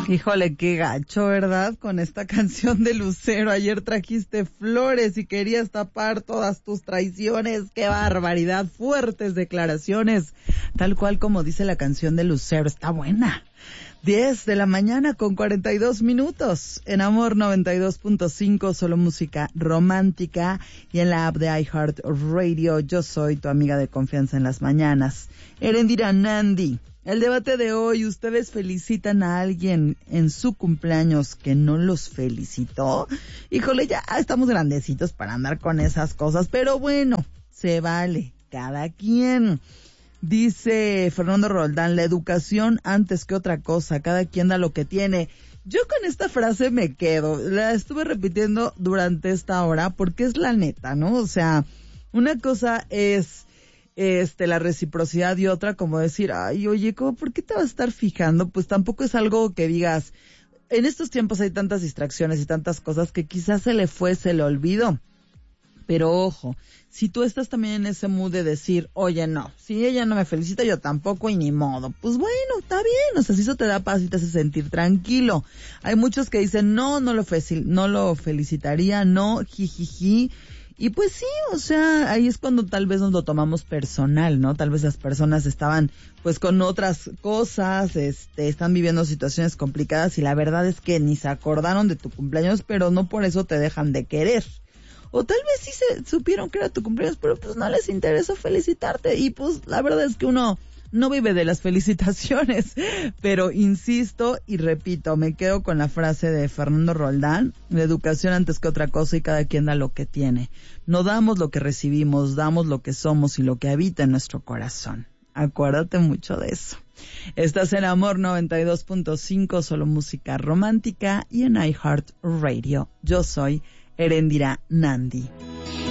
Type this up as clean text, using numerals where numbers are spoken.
Híjole, qué gacho, ¿verdad? Con esta canción de Lucero. Ayer trajiste flores y querías tapar todas tus traiciones. ¡Qué barbaridad! Fuertes declaraciones. Tal cual como dice la canción de Lucero. Está buena. 10 de la mañana con 42 minutos. En Amor 92.5, solo música romántica. Y en la app de iHeartRadio, yo soy tu amiga de confianza en las mañanas, Erendira Nandi. El debate de hoy, ¿ustedes felicitan a alguien en su cumpleaños que no los felicitó? Híjole, ya estamos grandecitos para andar con esas cosas, pero bueno, se vale, cada quien. Dice Fernando Roldán, la educación antes que otra cosa, cada quien da lo que tiene. Yo con esta frase me quedo, la estuve repitiendo durante esta hora porque es la neta, ¿no? O sea, una cosa es la reciprocidad y otra como decir, ay, oye, ¿por qué te vas a estar fijando? Pues tampoco es algo que digas, en estos tiempos hay tantas distracciones y tantas cosas que quizás se le olvidó. Pero ojo, si tú estás también en ese mood de decir, oye, no, si ella no me felicita, yo tampoco y ni modo, pues bueno, está bien, o sea, si eso te da paz y te hace sentir tranquilo. Hay muchos que dicen, no lo felicitaría, no, jijiji. Y pues sí, o sea, ahí es cuando tal vez nos lo tomamos personal, ¿no? Tal vez las personas estaban pues con otras cosas, están viviendo situaciones complicadas y la verdad es que ni se acordaron de tu cumpleaños, pero no por eso te dejan de querer. O tal vez sí se supieron que era tu cumpleaños, pero pues no les interesó felicitarte y pues la verdad es que uno no vive de las felicitaciones, pero insisto y repito, me quedo con la frase de Fernando Roldán, la educación antes que otra cosa y cada quien da lo que tiene. No damos lo que recibimos, damos lo que somos y lo que habita en nuestro corazón. Acuérdate mucho de eso. Estás en Amor 92.5, solo música romántica y en iHeartRadio. Yo soy Erendira Nandi.